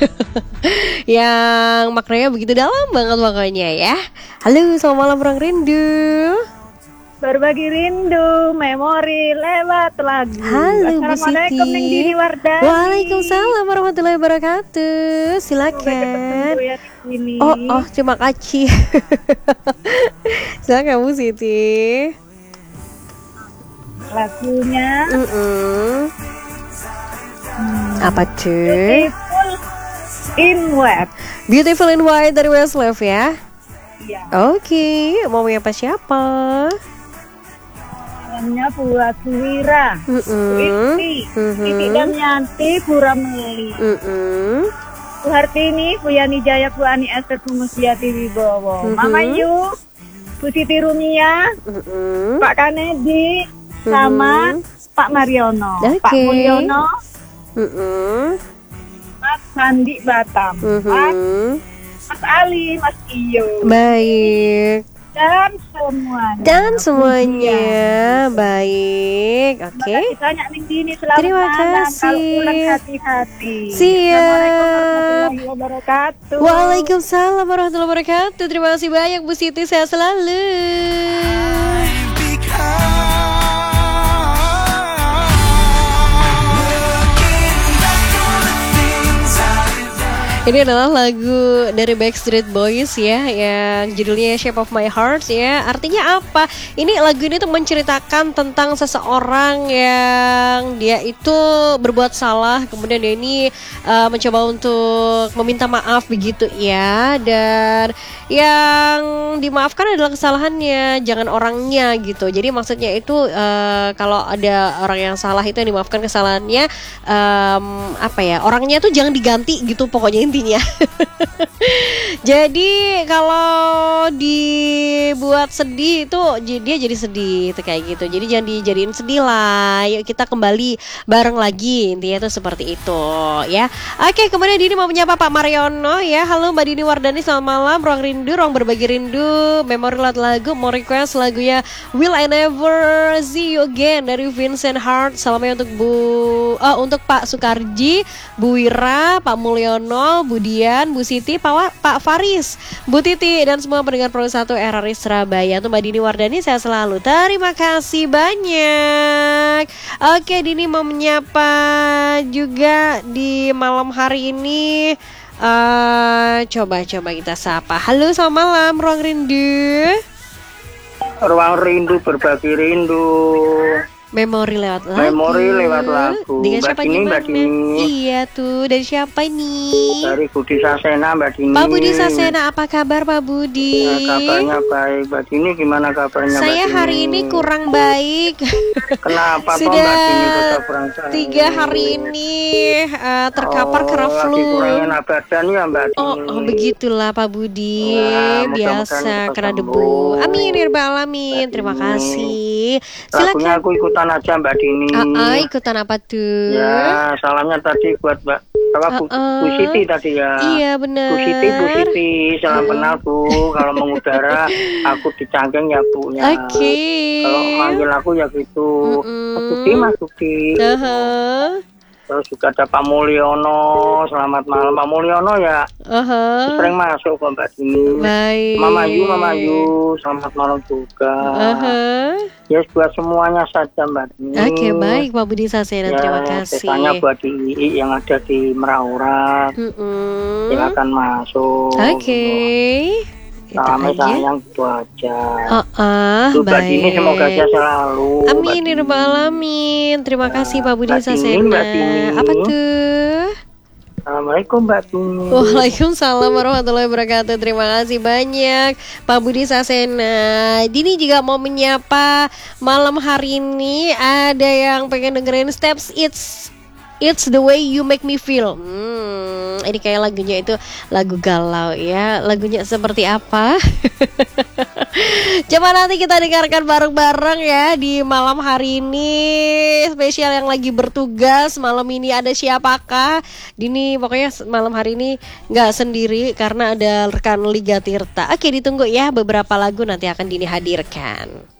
yang maknanya begitu dalam banget pokoknya ya. Halo, selamat malam Ruang Rindu. Berbagi rindu, memori lewat lagu. Halo Bu Assalamualaikum Siti. Ning Dini Wardani. Waalaikumsalam warahmatullahi wabarakatuh. Silakan. Ya, ini. Oh, terima kasih. Silakan Bu Siti. Lagunya Apa tuh? Beautiful in Web. Beautiful in White dari Westlife ya. Iya. Oke, mau apa siapa? Namanya buat Wira, Witi, Titi dan Yanti, Bu Ramli, Bu Hartini, Bu Yani Jaya, Bu Ani Esther, Bu Musyiati Wibowo, Mama Yu, Bu Siti Rumia, Pak Kanedi, sama Pak Mariono, Pak Mulyono, Mas Sandi Batam, Mas Ali, Mas Iyo, Baik. dan semuanya baik. Oke. Banyak Ning Dini, selamat Terima malam. Kalau kasih. pulang hati-hati. Siap. Assalamualaikum warahmatullahi wabarakatuh. Waalaikumsalam warahmatullahi wabarakatuh. Terima kasih banyak Bu Siti, sehat selalu. Ini adalah lagu dari Backstreet Boys ya, yang judulnya Shape of My Heart ya. Artinya apa? Ini lagu ini tuh menceritakan tentang seseorang yang dia itu berbuat salah, kemudian dia ini mencoba untuk meminta maaf begitu ya. Dan yang dimaafkan adalah kesalahannya, jangan orangnya gitu. Jadi maksudnya itu kalau ada orang yang salah itu yang dimaafkan kesalahannya, apa ya? Orangnya tuh jangan diganti gitu pokoknya intinya. Jadi kalau dibuat sedih itu dia jadi sedih itu kayak gitu. Jadi jangan dijadiin sedih lah. Yuk kita kembali bareng lagi, intinya itu seperti itu ya. Oke, kemudian Dini mau menyapa Pak Mariono ya. Halo Mbak Dini Wardani, selamat malam. Ruang Rindu, ruang berbagi rindu. Memori lagu mau request lagunya Will I Never See You Again dari Vincent Hart. Salamnya untuk Pak Sukarji, Bu Wira, Pak Mulyono, Bu Dian, Bu Siti, Pak Faris, Bu Titi, dan semua pendengar Pro 1 RRI Surabaya. Untuk Mbak Dini Wardani, saya selalu terima kasih banyak. Oke, Dini mau menyapa juga di malam hari ini. Coba kita sapa. Halo, selamat malam Ruang Rindu. Ruang Rindu, berbagi rindu. Memori lewat lagu. Dengan siapa gimana? Iya tuh, dari siapa nih? Dari Budi Sasena, Mbak Dini. Pak Budi Sasena, apa kabar Pak Budi? Kabarnya baik, Mbak Dini gimana kabarnya? Saya hari ini kurang baik. Kenapa Sudah Mbak Dini tetap kurang baik? 3 hari ini terkapar karena flu. Lagi kurangin badan ya Mbak Dini. Oh begitulah Pak Budi, biasa kena debu. Sembuh. Amin ya rabbal alamin. Terima kasih. Lagunya Silakan. aku ikutan aja Mbak Dini. Ikutan apa tuh? Ya, salamnya tadi buat Bu Siti tadi ya. Iya benar. Bu Siti, salam kenal Bu. Kalau mengudara aku dicangkeng ya Bu ya. Oke. Kalau manggil aku ya gitu. Mas Budi. Terus juga ada Pak Mulyono, selamat malam Pak Mulyono ya. Sering masuk kok Mbak Dini. Baik. Mama Yu, selamat malam juga. Ya buat semuanya saja Mbak Dini. Oke, baik Pak Budi Sasena, terima kasih. Tanya buat Dini yang ada di Meraurak. Silakan masuk. Oke. Salamnya sayang gitu aja. Baik. Ini semoga sehat selalu. Amin ya rabbal alamin. Terima kasih Pak Budi Sasena. Apa tuh? Assalamualaikum Mbak Dini. Waalaikumsalam warahmatullahi wabarakatuh. Terima kasih banyak Pak Budi Sasena. Dini juga mau menyapa malam hari ini. Ada yang pengen dengerin Steps It's the way you make me feel. Ini kayak lagunya itu lagu galau ya. Lagunya seperti apa? Coba nanti kita dengarkan bareng-bareng ya di malam hari ini. Spesial yang lagi bertugas malam ini ada siapakah? Dini pokoknya malam hari ini nggak sendiri karena ada rekan Liga Tirta. Oke, ditunggu ya, beberapa lagu nanti akan Dini hadirkan.